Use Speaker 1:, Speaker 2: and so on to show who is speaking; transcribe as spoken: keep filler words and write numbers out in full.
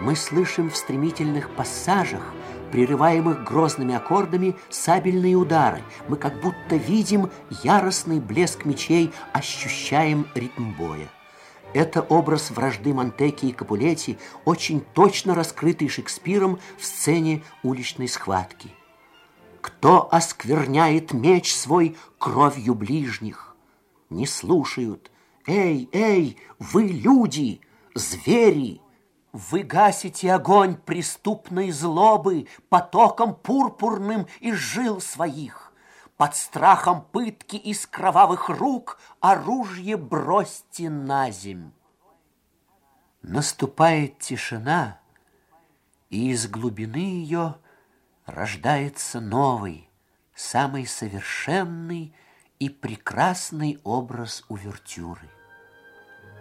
Speaker 1: Мы слышим в стремительных пассажах, прерываемых грозными аккордами, сабельные удары. Мы как будто видим яростный блеск мечей, ощущаем ритм боя. Это образ вражды Монтеки и Капулетти, очень точно раскрытый Шекспиром в сцене уличной схватки. Кто оскверняет меч свой кровью ближних? Не слушают. Эй, эй, вы люди, звери! Вы гасите огонь преступной злобы потоком пурпурным из жил своих. Под страхом пытки из кровавых рук оружие бросьте на земь. Наступает тишина, и из глубины ее рождается новый, самый совершенный и прекрасный образ увертюры.